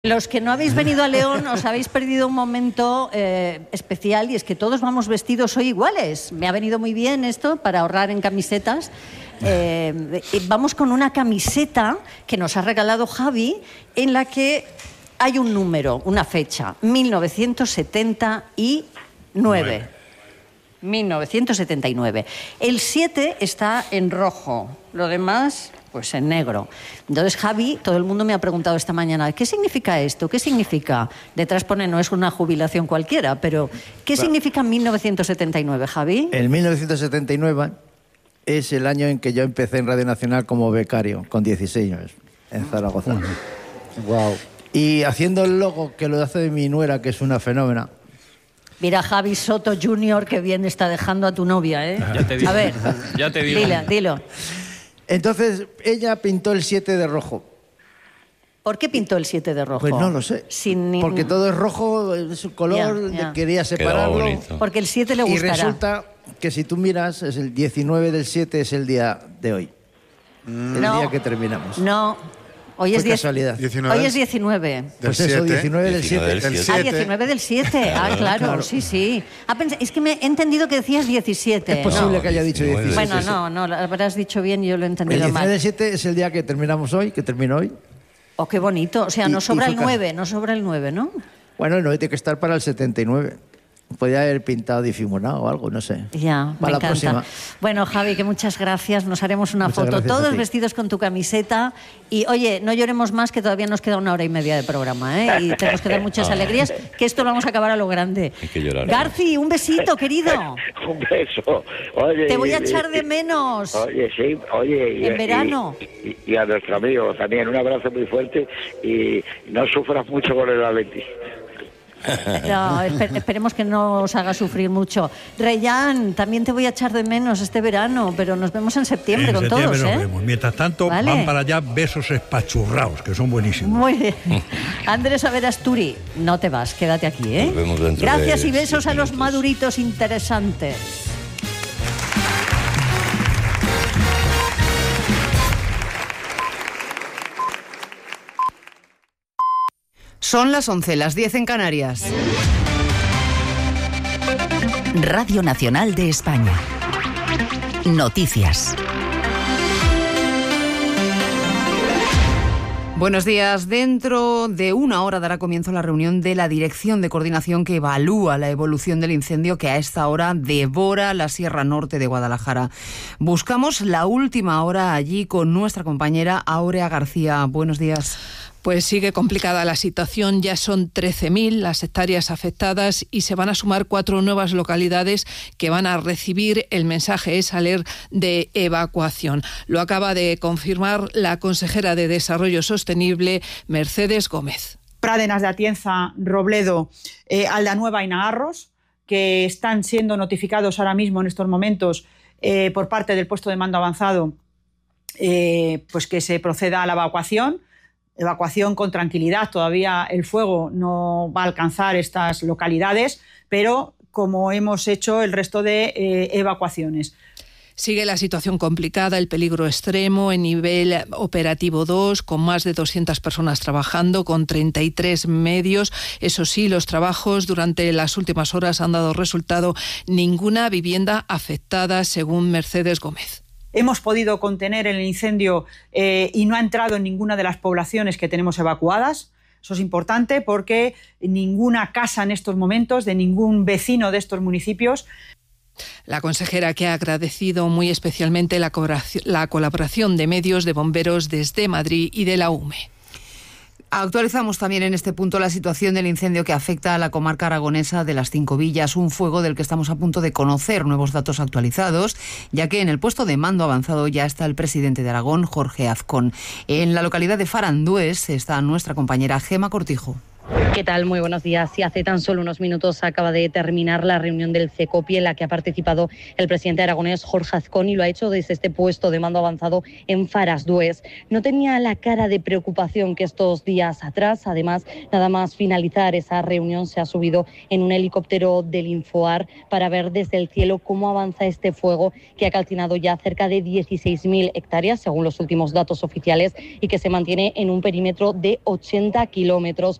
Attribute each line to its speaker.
Speaker 1: Los que no habéis venido a León os habéis perdido un momento especial, y es que todos vamos vestidos hoy iguales. Me ha venido muy bien esto para ahorrar en camisetas. Vamos con una camiseta que nos ha regalado Javi, en la que hay un número, una fecha, 1979. 1979. El 7 está en rojo, lo demás pues en negro. Entonces, Javi, todo el mundo me ha preguntado esta mañana, ¿qué significa esto? ¿Qué significa? Detrás pone, no es una jubilación cualquiera, pero ¿qué significa 1979, Javi?
Speaker 2: El 1979 es el año en que yo empecé en Radio Nacional como becario, con 16 años, en Zaragoza. Wow. Y haciendo el logo, que lo hace mi nuera, que es una fenómena.
Speaker 1: Mira, Javi Soto Jr., que bien está dejando a tu novia, ¿eh?
Speaker 3: Ya te digo.
Speaker 1: A ver,
Speaker 3: ya te digo.
Speaker 1: Dilo.
Speaker 2: Entonces, ella pintó el 7 de rojo.
Speaker 1: ¿Por qué pintó el 7 de rojo?
Speaker 2: Pues no lo sé. Porque todo es rojo, es un color,
Speaker 1: Ya.
Speaker 2: quería separarlo.
Speaker 1: Porque el 7 le gustará.
Speaker 2: Y resulta que si tú miras, es el 19 del 7 es el día de hoy. El día que terminamos.
Speaker 1: No. Hoy es,
Speaker 2: casualidad.
Speaker 1: 19. Hoy es 19.
Speaker 2: Pues eso, 19 del 7.
Speaker 1: Ah, 19 del 7. Ah, claro, sí. Es que me he entendido que decías 17.
Speaker 2: Es posible que haya dicho 17.
Speaker 1: Bueno, no, lo habrás dicho bien y yo lo he entendido mal.
Speaker 2: El 19 del 7 es el día que terminamos hoy, que termino hoy.
Speaker 1: Oh, qué bonito. O sea, nos sobra el 9, ¿no?
Speaker 2: Bueno, el 9 tiene que estar para el 79. Podría haber pintado difuminado o algo, no sé.
Speaker 1: Ya, me encanta. Próxima. Bueno, Javi, que muchas gracias. Nos haremos una foto todos vestidos con tu camiseta. Y, oye, no lloremos más, que todavía nos queda 1 hora y media de programa, ¿eh? Y tenemos que dar muchas alegrías, que esto lo vamos a acabar a lo grande.
Speaker 3: Hay que llorar.
Speaker 1: Garci, un besito, querido.
Speaker 4: Un beso. Oye,
Speaker 1: te voy a echar de menos.
Speaker 4: Oye, sí, oye.
Speaker 1: En verano.
Speaker 4: Y a nuestro amigo también, un abrazo muy fuerte y no sufras mucho con el Atleti.
Speaker 1: No, esperemos que no os haga sufrir mucho. Reyán, también te voy a echar de menos este verano, pero nos vemos en septiembre con todos,
Speaker 5: nos vemos. Mientras tanto, ¿vale? Van para allá besos espachurrados, que son buenísimos.
Speaker 1: Muy bien. Andrés Averasturi, no te vas, quédate aquí, ¿eh?
Speaker 3: Nos vemos dentro
Speaker 1: Gracias
Speaker 3: de
Speaker 1: y besos a los
Speaker 3: minutos.
Speaker 1: maduritos interesantes.
Speaker 6: Son las 11, las 10 en Canarias.
Speaker 7: Radio Nacional de España. Noticias.
Speaker 6: Buenos días. Dentro de 1 hora dará comienzo la reunión de la Dirección de Coordinación que evalúa la evolución del incendio que a esta hora devora la Sierra Norte de Guadalajara. Buscamos la última hora allí con nuestra compañera Áurea García. Buenos días.
Speaker 8: Pues sigue complicada la situación, ya son 13.000 las hectáreas afectadas y se van a sumar 4 nuevas localidades que van a recibir el mensaje SALER de evacuación. Lo acaba de confirmar la consejera de Desarrollo Sostenible, Mercedes Gómez.
Speaker 9: Pradenas de Atienza, Robledo, Aldanueva y Nagarros, que están siendo notificados ahora mismo en estos momentos por parte del puesto de mando avanzado, pues que se proceda a la evacuación con tranquilidad. Todavía el fuego no va a alcanzar estas localidades, pero como hemos hecho el resto de evacuaciones.
Speaker 8: Sigue la situación complicada, el peligro extremo en nivel operativo 2, con más de 200 personas trabajando, con 33 medios. Eso sí, los trabajos durante las últimas horas han dado resultado. Ninguna vivienda afectada, según Mercedes Gómez.
Speaker 9: Hemos podido contener el incendio y no ha entrado en ninguna de las poblaciones que tenemos evacuadas. Eso es importante porque ninguna casa en estos momentos, de ningún vecino de estos municipios.
Speaker 8: La consejera, que ha agradecido muy especialmente la colaboración de medios, de bomberos desde Madrid y de la UME.
Speaker 6: Actualizamos también en este punto la situación del incendio que afecta a la comarca aragonesa de las Cinco Villas, un fuego del que estamos a punto de conocer nuevos datos actualizados, ya que en el puesto de mando avanzado ya está el presidente de Aragón, Jorge Azcón. En la localidad de Farandués está nuestra compañera Gema Cortijo.
Speaker 3: ¿Qué tal? Muy buenos días. Sí, hace tan solo unos minutos acaba de terminar la reunión del CECOPI en la que ha participado el presidente aragonés Jorge Azcón y lo ha hecho desde este puesto de mando avanzado en Farasdués. No tenía la cara de preocupación que estos días atrás. Además, nada más finalizar esa reunión se ha subido en un helicóptero del Infoar para ver desde el cielo cómo avanza este fuego que ha calcinado ya cerca de 16.000 hectáreas, según los últimos datos oficiales, y que se mantiene en un perímetro de 80 kilómetros.